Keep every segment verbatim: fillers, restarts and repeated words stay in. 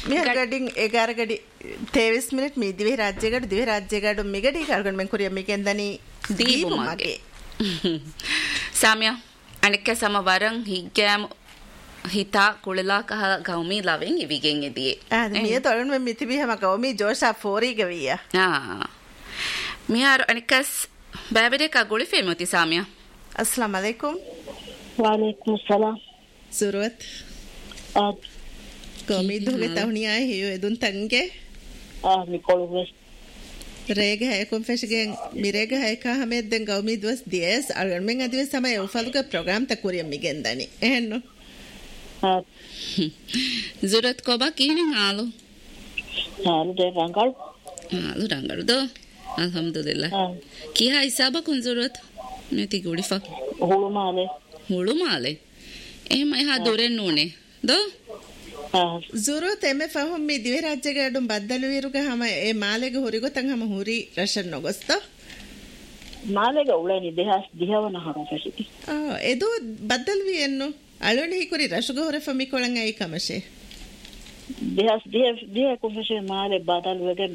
මෙහරගඩින් එගාර ගඩි Thewis minute මේ දිවේ රාජ්‍යගඩ දිවේ රාජ්‍යගඩ මිගඩි කරගන්න මෙන් කුරිය මිගෙන්දනි දීපු මගේ ಸಾಮ್ಯ ಅಣಕ್ಕೆ ಸಮ ವರಂ ಹಿಗ್ಗ್ಯಾಮ್ ಹಿತಾ ಕುಳಲಾ ಕಹ ಗೌಮಿ ಲವೆಂ ಇವಿಗೆಂ ಎದಿಯೆ ಆದ ಮಿಯ ತೊಳನ್ ಮೆ ಮಿತಿಬಿ ಹಮ ಗೌಮಿ ಜೋಶಾ ಫೋರಿ ಗವಿಯ ಆ ಮಿಯಾರ್ ಅಣಕಸ್ ಬಾಬೆಡೆ ಕ ಗುಳಿ ಫೇಮತಿ ಸಾಮ್ಯ अस्सलाम वालेकुम वालेकुम सलाम सुरत आज गौमी धोगे तहनी आए हियो एदुन तंगे आ निकोल वेस रेग है कॉन्फेशगे मिरेग है का हमें den गौमी दिवस दिएस अगर मैं दिवस समय उफालु का प्रोग्राम तक कुरिय मिगेंदानी ehno आ ಜುರತ್ ಕೋಬಾ ಕೀನಿ ಹಾಲು ಹಾಲು ದೆ ರಂಗಲ್ ಹಾಲು ರಂಗಲ್ ದೋ ಅಲ್ಹಮ್ದುಲಿಲ್ಲಾಹ್ ಕಿಯಾ ಹಿಸಾಬ ಕುನ್ ಜುರತ್ මෙති ගුඩිෆා හුළු මාලේ හුළු මාලේ එහෙම එහා දොරෙන් නෝනේ දෝ ಜುರುತ್ ಎಮೆ ಫಹಮ್ ಮಿ ದಿವೆ ರಾಜ್ಯಗಡು ಬದ್ದಲು ಇರುಗ ಹಮ ಎ ಮಾಲೆಗೆ ಹೊರಿಗೊ ತಂಗ ಹಮ ಹುರಿ ರಶನ್ ನೊಗಸ್ತ ಮಾಲೆಗೆ ಉಳೇನಿ ದೇಹಾಸ್ ದಿಹವನ ಹರ ಫಸಿತಿ ಆ ಎದು ಬದ್ದಲು ವಿ ಎನ್ನು ಅಳುಣಿ ಹಿಕುರಿ ರಶುಗ ಹೊರೆ ಫಮಿ ಕೊಳಂಗ ಐ ಕಮಶೆ ದೇಹಾಸ್ ದಿಹ ದಿಹ ಕುಫಶೆ ಮಾಲೆ ಬದಲು ವೆಗೆನ್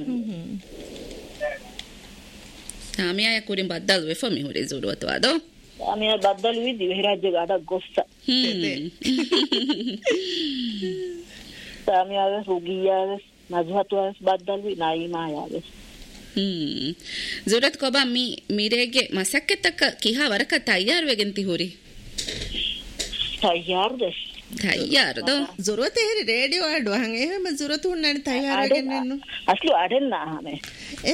ಸಾಮಿಯಾ ಕುರಿಂ ಬದ್ದಲು ವೆ ಫಮಿ ಹುರಿ ಜುರುತ್ ವಾದೋ ಸಾಮಿಯಾ ಬದ್ದಲು ವಿ ದಿವೆ ರಾಜ್ಯಗಡ ಗೊಸ್ಸ ಸಾಮಿಯಾವೆ ಹುಗಿಯಾವೆ ನಜ್ವತ್ವಾವೆ ಬದ್ದಲು ವಿ ನಾಯಿಮಾಯಾವೆ ಹ್ಮ್ ಜುರತ್ ಕೋಬಾ ಮಿ ಮಿರೆಗೆ ಮಸಕ್ಕೆ ತಕ್ಕ ಕಿಹಾ ವರಕ ತಯಾರ್ ವೆಗೆಂತಿ ಹುರಿ ತಯಾರ್ ದೇಶ್ ತಯಾರ್ ದೋ ಜುರುತ್ ಹೇರಿ ರೇಡಿಯೋ ಆಡುವ ಹಂಗೆ ಹೇಮ ಜುರುತ್ ಹುಣ್ಣಾಣಿ ತಯಾರ್ ವೆಗೆನ್ ನೆನ್ನು ಅಸ್ಲು ಅಡೆನ್ನ ಹಮೆ